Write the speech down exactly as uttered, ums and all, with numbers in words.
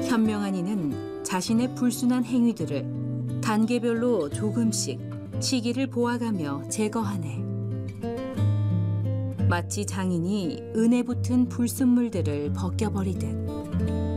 현명한 이는 자신의 불순한 행위들을 단계별로 조금씩 시기를 보아가며 제거하네. 마치 장인이 은에 붙은 불순물들을 벗겨버리듯.